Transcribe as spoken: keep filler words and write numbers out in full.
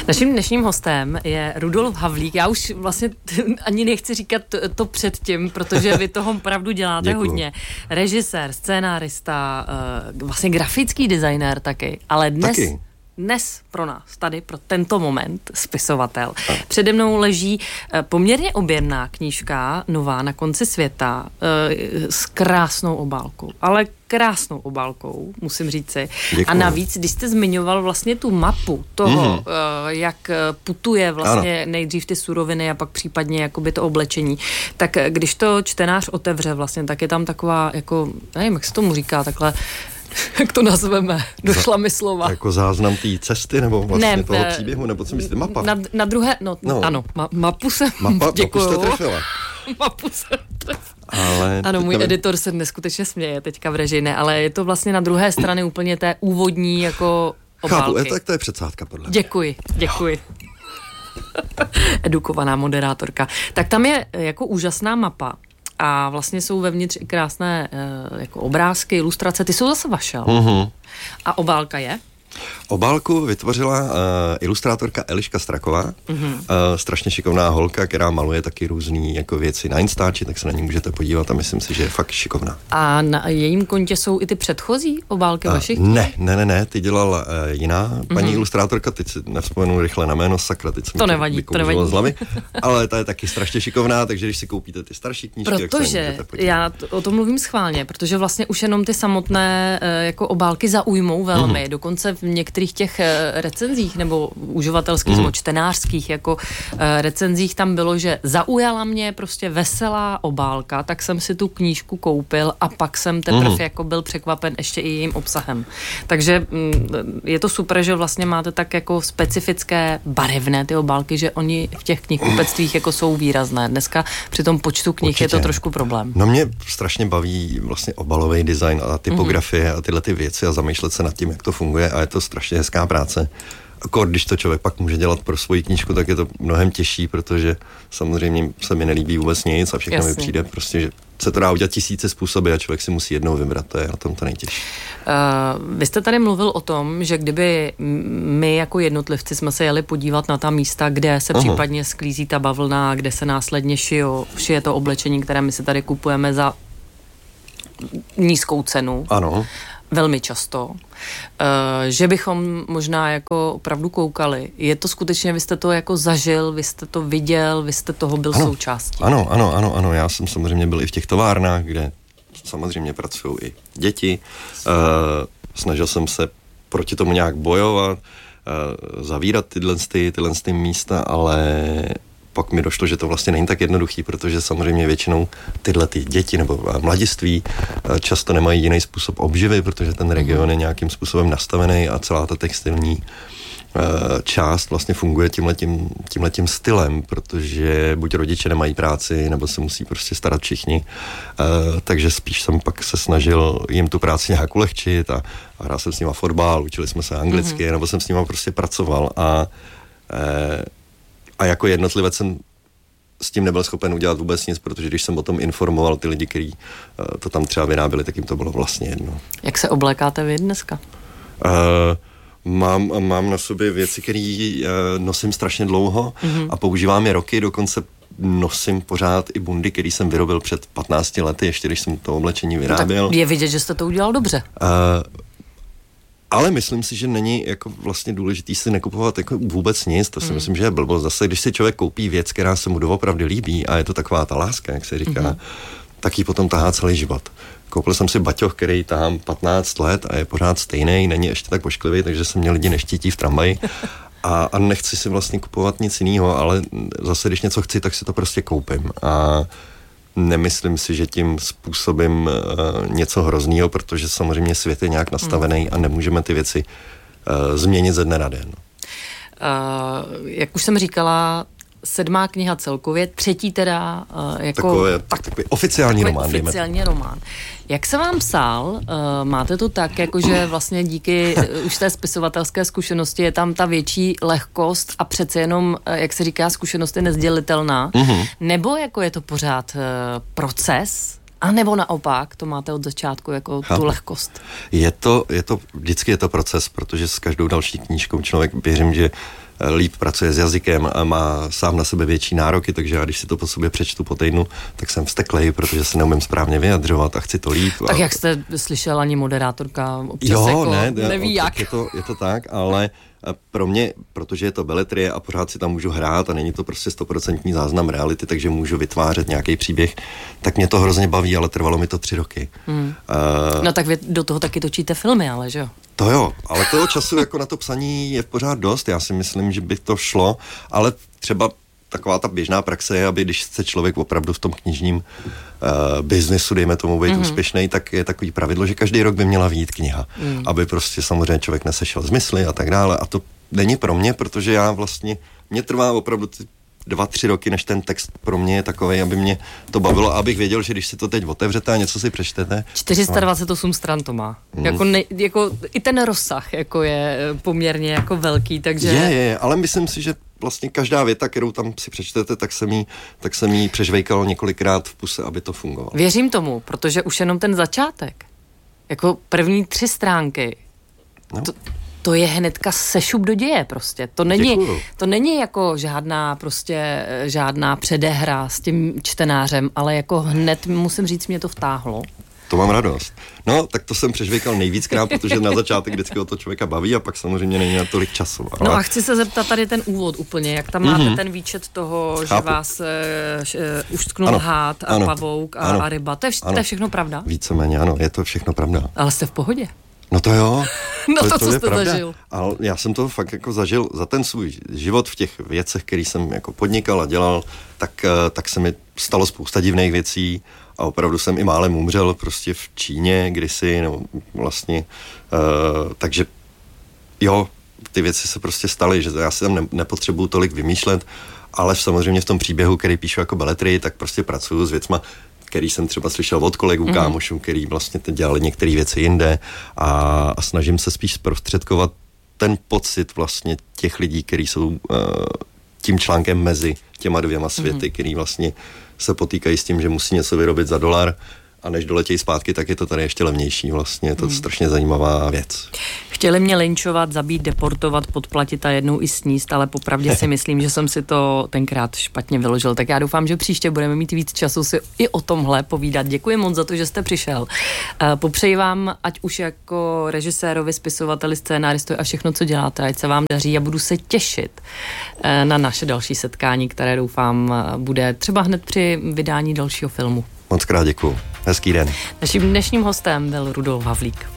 Naším dnešním hostem je Rudolf Havlík. Já už vlastně ani nechci říkat to, to předtím, protože vy toho opravdu děláte Děkuju. hodně. Režisér, scénárista, vlastně grafický designér taky, ale dnes... Taky. Dnes pro nás, tady pro tento moment, spisovatel. Přede mnou leží poměrně objemná knížka, nová Na konci světa, s krásnou obálkou, ale krásnou obálkou, musím říci. Děkuju. A navíc, když jste zmiňoval vlastně tu mapu toho, mm-hmm. jak putuje vlastně ano. nejdřív ty suroviny a pak případně jakoby to oblečení, tak když to čtenář otevře vlastně, tak je tam taková, jako, nevím, jak se tomu říká, takhle jak to nazveme? Došla mi slova. Jako záznam té cesty, nebo vlastně ne, toho příběhu, nebo co myslíte, mapa? Na, na druhé, no, no. ano, ma, mapu jsem, mapa, děkuju. Mapu jste trefila. Mapu jsem trefila. Ale ano, můj nevím. editor se neskutečně směje teďka v režii, ne, ale je to vlastně na druhé straně úplně té úvodní jako obálky. Chápu, je, tak to je předsádka podle mě. Děkuji, děkuji. Edukovaná moderátorka. Tak tam je jako úžasná mapa. A vlastně jsou vevnitř i krásné e, jako obrázky, ilustrace. Ty jsou zase vaše. Mm-hmm. A obálka je? Obálku vytvořila uh, ilustrátorka Eliška Straková, mm-hmm. uh, strašně šikovná holka, která maluje taky různý jako věci na Instači, tak se na ní můžete podívat a myslím si, že je fakt šikovná. A na jejím kontě jsou i ty předchozí obálky uh, vašich? Ne, ne, ne, ne, ty dělala uh, jiná paní mm-hmm. ilustrátorka, teď si nevzpomenu rychle na jméno, sakra, teď jsem to nevadí, to nevadí. Z hlavy, ale ta je taky strašně šikovná, takže když si koupíte ty starší knížky, protože já t- o tom mluvím schválně, protože vlastně už jenom ty samotné uh, jako obálky zaujmou velmi, mm-hmm. dokonce v některých těch recenzích nebo uživatelských mm. nebo čtenářských jako uh, recenzích tam bylo, že zaujala mě prostě veselá obálka, tak jsem si tu knížku koupil a pak jsem teprve mm. jako byl překvapen ještě i jejím obsahem. Takže mm, je to super, že vlastně máte tak jako specifické barevné ty obálky, že oni v těch knihkupectvích jako jsou výrazné. Dneska při tom počtu knih Určitě. Je to trošku problém. No mě strašně baví vlastně obalový design a typografie mm. a tyhle ty věci a zamýšlet se nad tím, jak to funguje a je to strašně hezká práce. Akor, když to člověk pak může dělat pro svoji knížku, tak je to mnohem těžší, protože samozřejmě se mi nelíbí vůbec nic a všechno Jasně. mi přijde prostě, že se to dá udělat tisíce způsoby a člověk si musí jednou vybrat, to je na tom to nejtěžší. Uh, vy jste tady mluvil o tom, že kdyby my jako jednotlivci jsme se jeli podívat na ta místa, kde se Aha. případně sklízí ta bavlna, kde se následně šijo, šije to oblečení, které my si tady kupujeme za nízkou cenu. Ano. Velmi často, uh, že bychom možná jako opravdu koukali. Je to skutečně, vy jste to jako zažil, vy jste to viděl, vy jste toho byl ano, součástí. Ano, ano, ano, ano, já jsem samozřejmě byl i v těch továrnách, kde samozřejmě pracují i děti. Uh, snažil jsem se proti tomu nějak bojovat, uh, zavírat tyhle, ty, tyhle ty místa, ale pak mi došlo, že to vlastně není tak jednoduchý, protože samozřejmě většinou tyhle ty děti nebo mladiství často nemají jiný způsob obživy, protože ten region je nějakým způsobem nastavený a celá ta textilní část vlastně funguje tímhletím, tímhletím stylem, protože buď rodiče nemají práci, nebo se musí prostě starat všichni. Takže spíš jsem pak se snažil jim tu práci nějak ulehčit a, a hrál jsem s nima fotbal, učili jsme se anglicky, mm-hmm. nebo jsem s nima prostě pracoval a A jako jednotlivec jsem s tím nebyl schopen udělat vůbec nic, protože když jsem o tom informoval ty lidi, kteří uh, to tam třeba vyráběli, tak jim to bylo vlastně jedno. Jak se oblékáte vy dneska? Uh, mám, mám na sobě věci, které uh, nosím strašně dlouho mm-hmm. a používám je roky, dokonce nosím pořád i bundy, který jsem vyrobil před patnácti lety, ještě když jsem to oblečení vyráběl. No tak je vidět, že jste to udělal dobře. Uh, Ale myslím si, že není jako vlastně důležitý si nekupovat jako vůbec nic, to si mm. myslím, že je blbost. Zase, když si člověk koupí věc, která se mu doopravdy líbí a je to taková ta láska, jak se říká, mm. tak ji potom tahá celý život. Koupil jsem si baťoh, který tahám patnáct let a je pořád stejný, není ještě tak pošklivý, takže se mě lidi neštítí v tramvaji. A, a nechci si vlastně kupovat nic jiného, ale zase, když něco chci, tak si to prostě koupím. A nemyslím si, že tím způsobím uh, něco hroznýho, protože samozřejmě svět je nějak nastavený mm. a nemůžeme ty věci uh, změnit ze dne na den. Uh, jak už jsem říkala, sedmá kniha celkově, třetí teda uh, jako... Takové, tak, takový oficiální takový román. Oficiální román. Jak se vám psal, uh, máte to tak, jakože vlastně díky uh, už té spisovatelské zkušenosti je tam ta větší lehkost a přece jenom, uh, jak se říká, zkušenost je nezdělitelná, mm-hmm. nebo jako je to pořád uh, proces, a nebo naopak, to máte od začátku jako Chápu. Tu lehkost? Je to, je to, vždycky je to proces, protože s každou další knížkou člověk, věřím, že líp pracuje s jazykem a má sám na sebe větší nároky, takže já když si to po sobě přečtu po týdnu, tak jsem vzteklej, protože se neumím správně vyjadřovat a chci to líp. Tak a... jak jste slyšel, ani moderátorka občas jo, jako ne, neví no, jak. Je to, je to tak, ale pro mě, protože je to beletrie a pořád si tam můžu hrát a není to prostě stoprocentní záznam reality, takže můžu vytvářet nějaký příběh, tak mě to hrozně baví, ale trvalo mi to tři roky. Hmm. Uh, no tak vy do toho taky točíte filmy, ale že jo? To jo, ale toho času jako na to psaní je pořád dost, já si myslím, že by to šlo, ale třeba taková ta běžná praxe je, aby když chce člověk opravdu v tom knižním uh, biznesu, dejme tomu, být mm-hmm. úspěšný, tak je takový pravidlo, že každý rok by měla vyjít kniha, mm. aby prostě samozřejmě člověk nesešel z mysli a tak dále. A to není pro mě, protože já vlastně, mě trvá opravdu ty dva, tři roky, než ten text pro mě je takovej, aby mě to bavilo, abych věděl, že když si to teď otevřete a něco si přečtete. čtyři sta dvacet osm stran to má. Mm. Jako, ne, jako i ten rozsah jako je poměrně jako velký, takže... Je, je, ale myslím si, že vlastně každá věta, kterou tam si přečtete, tak jsem jí, tak jsem jí přežvejkal několikrát v puse, aby to fungovalo. Věřím tomu, protože už jenom ten začátek, jako první tři stránky, no. to, to je hnedka sešup do děje prostě. To není, to není jako žádná prostě, žádná předehra s tím čtenářem, ale jako hned, musím říct, mě to vtáhlo. To mám radost. No, tak to jsem přežvejkal nejvíckrát, protože na začátek vždycky o to člověka baví a pak samozřejmě není na tolik času. Ale... No a chci se zeptat tady ten úvod úplně, jak tam máte mm-hmm. ten výčet toho, že Chápu. vás uh, uštknul hád a ano. pavouk a, Ano. a ryba. To je, vš- to je všechno pravda? Víceméně, ano, je to všechno pravda. Ale jste v pohodě? No to jo. No to, to, co to je jste pravda. zažil. Ale já jsem to fakt jako zažil za ten svůj život v těch věcech, který jsem jako podnikal a dělal, tak, tak se mi stalo spousta divných věcí a opravdu jsem i málem umřel prostě v Číně kdysi, no vlastně, uh, takže jo, ty věci se prostě staly, že já si tam ne, nepotřebuju tolik vymýšlet, ale samozřejmě v tom příběhu, který píšu jako beletrii, tak prostě pracuju s věcma, který jsem třeba slyšel od kolegů, mm. kámošů, který vlastně dělali některé věci jinde a, a snažím se spíš zprostředkovat ten pocit vlastně těch lidí, kteří jsou uh, tím článkem mezi těma dvěma světy, mm. který vlastně se potýkají s tím, že musí něco vyrobit za dolar a než doletějí zpátky, tak je to tady ještě levnější vlastně. Je to mm. strašně zajímavá věc. Chtěli mě lynčovat, zabít, deportovat, podplatit a jednou i sníst, ale popravdě si myslím, že jsem si to tenkrát špatně vyložil. Tak já doufám, že příště budeme mít víc času si i o tomhle povídat. Děkuji moc za to, že jste přišel. Popřeji vám, ať už jako režisérovi, spisovateli, scénáristovi a všechno, co děláte, ať se vám daří a budu se těšit na naše další setkání, které doufám bude třeba hned při vydání dalšího filmu. Moc krát děkuju. Hezký den. Naším dnešním hostem byl Rudolf Havlík.